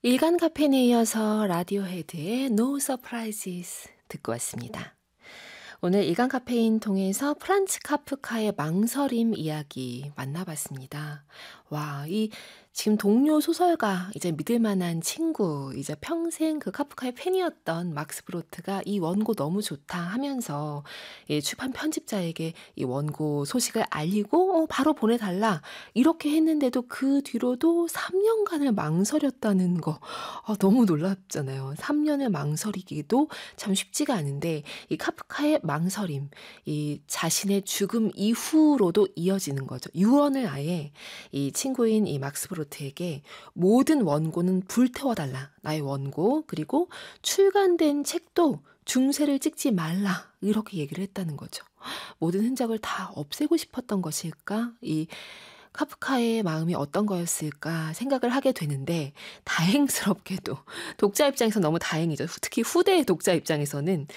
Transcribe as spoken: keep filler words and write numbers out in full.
일간 카페인에 이어서 라디오헤드의 No Surprises 듣고 왔습니다. 오늘 일간 카페인 통해서 프란츠 카프카의 망설임 이야기 만나봤습니다. 와, 이 지금 동료 소설가, 이제 믿을 만한 친구, 이제 평생 그 카프카의 팬이었던 막스 브로트가 이 원고 너무 좋다 하면서 이 출판 편집자에게 이 원고 소식을 알리고 어, 바로 보내달라 이렇게 했는데도 그 뒤로도 삼 년간을 망설였다는 거 아, 너무 놀랍잖아요. 삼 년을 망설이기도 참 쉽지가 않은데 이 카프카의 망설임, 이 자신의 죽음 이후로도 이어지는 거죠. 유언을 아예 이 친구인 이 막스 브로트에게 모든 원고는 불태워달라. 나의 원고 그리고 출간된 책도 중세를 찍지 말라. 이렇게 얘기를 했다는 거죠. 모든 흔적을 다 없애고 싶었던 것일까? 이 카프카의 마음이 어떤 거였을까 생각을 하게 되는데 다행스럽게도 독자 입장에서 너무 다행이죠. 특히 후대의 독자 입장에서는